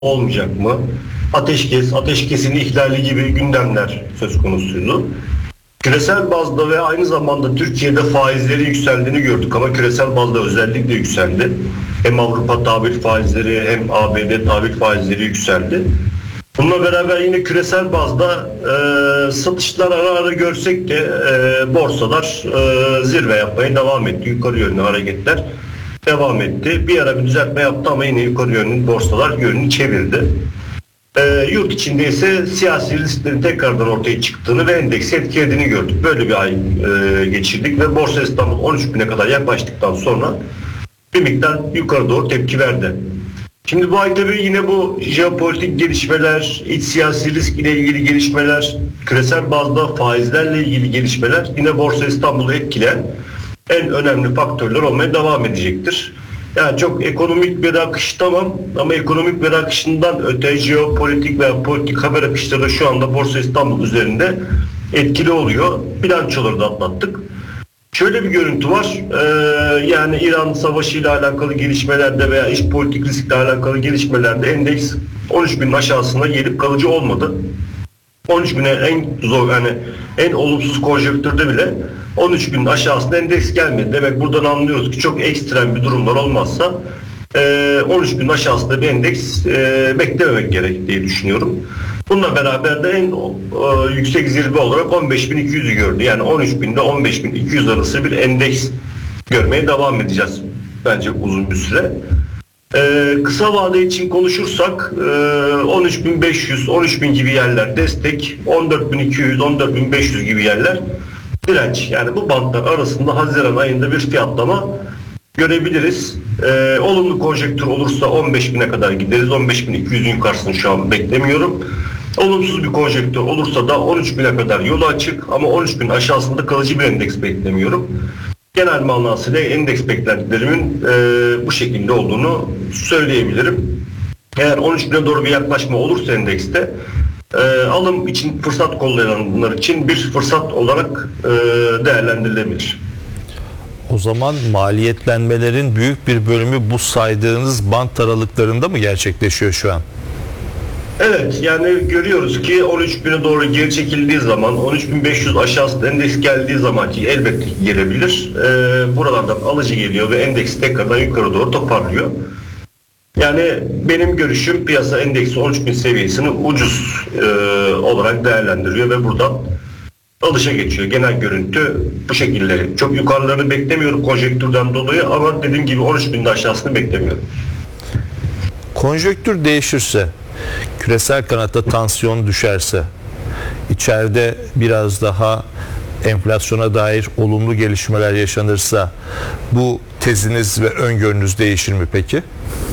olmayacak mı? Ateşkesin ihlali gibi gündemler söz konusuydu. Küresel bazda ve aynı zamanda Türkiye'de faizleri yükseldiğini gördük ama küresel bazda özellikle yükseldi. Hem Avrupa tahvil faizleri hem ABD tahvil faizleri yükseldi. Bununla beraber yine küresel bazda satışlar ara ara görsek de borsalar zirve yapmaya devam etti. Yukarı yönlü hareketler devam etti. Bir ara bir düzeltme yaptı ama yine yukarı yönlü borsalar yönünü çevirdi. Yurt içinde ise siyasi risklerin tekrardan ortaya çıktığını ve endeksi etkilediğini gördük. Böyle bir ay geçirdik ve Borsa İstanbul 13.000'e kadar yaklaştıktan sonra bir miktar yukarı doğru tepki verdi. Şimdi bu ay tabii yine bu jeopolitik gelişmeler, iç siyasi risk ile ilgili gelişmeler, küresel bazda faizlerle ilgili gelişmeler yine Borsa İstanbul'u etkileyen en önemli faktörler olmaya devam edecektir. Yani çok ekonomik bir akış tamam ama ekonomik bir akışından öte jeopolitik veya politik haber akışları şu anda Borsa İstanbul üzerinde etkili oluyor. Bilançoları da atlattık. Şöyle bir görüntü var. Yani İran Savaşı ile alakalı gelişmelerde veya iç politik riskle alakalı gelişmelerde endeks 13.000'in aşağısına gelip kalıcı olmadı. 13.000'e en zor yani en olumsuz konjonktürde bile 13.000'in aşağısına endeks gelmedi. Demek buradan anlıyoruz ki çok ekstrem bir durumlar olmazsa 13.000'in aşağısında bir endeks beklememek gerek diye düşünüyorum. Bununla beraber de en yüksek zirve olarak 15.200'ü gördü. Yani 13.000 ile 15.200 arası bir endeks görmeye devam edeceğiz bence uzun bir süre. Kısa vade için konuşursak 13.500, 13.000 gibi yerler destek, 14.200, 14.500 gibi yerler direnç. Yani bu bantlar arasında Haziran ayında bir fiyatlama görebiliriz. Olumlu konjektür olursa 15.000'e kadar gideriz. 15.200'ün yukarısını şu an beklemiyorum. Olumsuz bir konjektür olursa da 13.000'e kadar yolu açık ama 13.000 aşağısında kalıcı bir endeks beklemiyorum. Genel manasıyla endeks beklentilerimin bu şekilde olduğunu söyleyebilirim. Eğer 13.000'e doğru bir yaklaşma olursa endekste alım için fırsat kollayanlar için bir fırsat olarak değerlendirilebilir. O zaman maliyetlenmelerin büyük bir bölümü bu saydığınız bant aralıklarında mı gerçekleşiyor şu an? Evet, yani görüyoruz ki 13.000'e doğru geri çekildiği zaman 13.500 aşağısında endeks geldiği zaman ki elbette gelebilir. Buralardan alıcı geliyor ve endeks tekrardan yukarı doğru toparlıyor. Yani benim görüşüm piyasa endeksi 13.000 seviyesini ucuz olarak değerlendiriyor ve buradan alışa geçiyor. Genel görüntü bu şekilde. Çok yukarılarını beklemiyorum konjektürden dolayı ama dediğim gibi 13.000'de aşağısını beklemiyorum. Konjektür değişirse, küresel kanatta tansiyon düşerse, içeride biraz daha enflasyona dair olumlu gelişmeler yaşanırsa bu teziniz ve öngörünüz değişir mi peki?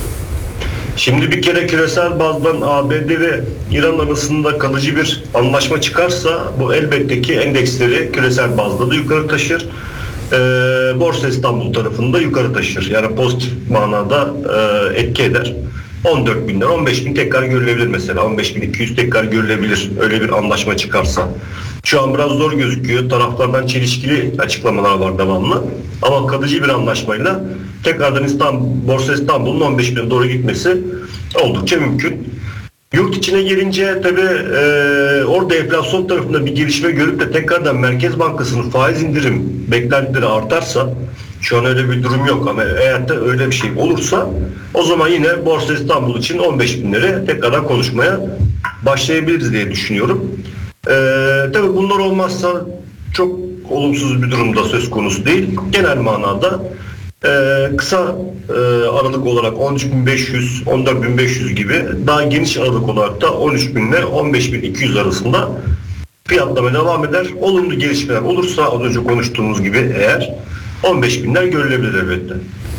Şimdi bir kere küresel bazdan ABD ve İran arasında kalıcı bir anlaşma çıkarsa bu elbette ki endeksleri küresel bazda da yukarı taşır. Borsa İstanbul tarafında yukarı taşır. Yani pozitif manada etki eder. 14.000'den 15.000 tekrar görülebilir mesela. 15.200 tekrar görülebilir öyle bir anlaşma çıkarsa. Şu an biraz zor gözüküyor. Taraflardan çelişkili açıklamalar var devamlı. Ama kalıcı bir anlaşmayla tekrardan Borsa İstanbul'un 15.000'e doğru gitmesi oldukça mümkün. Yurt içine gelince tabii orada enflasyon tarafında bir gelişme görüp de tekrardan Merkez Bankası'nın faiz indirim beklentileri artarsa, şu an öyle bir durum yok ama eğer de öyle bir şey olursa o zaman yine Borsa İstanbul için 15.000'leri tekrardan konuşmaya başlayabiliriz diye düşünüyorum. Tabii bunlar olmazsa çok olumsuz bir durumda söz konusu değil. Genel manada kısa aralık olarak 13.500, 14.500 gibi daha geniş aralık olarak da 13.000 ile 15.200 arasında fiyatlama devam eder. Olumlu gelişmeler olursa az önce konuştuğumuz gibi eğer 15.000'ler görülebilir elbette.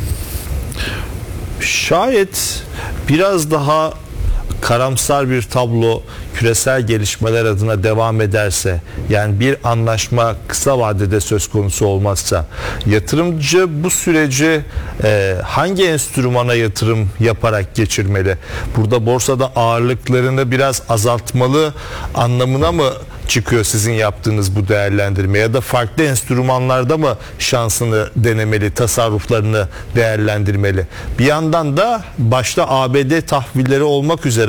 Şayet biraz daha karamsar bir tablo küresel gelişmeler adına devam ederse, yani bir anlaşma kısa vadede söz konusu olmazsa, yatırımcı bu süreci hangi enstrümana yatırım yaparak geçirmeli? Burada borsada ağırlıklarını biraz azaltmalı anlamına mı çıkıyor sizin yaptığınız bu değerlendirme, ya da farklı enstrümanlarda mı şansını denemeli, tasarruflarını değerlendirmeli? Bir yandan da başta ABD tahvilleri olmak üzere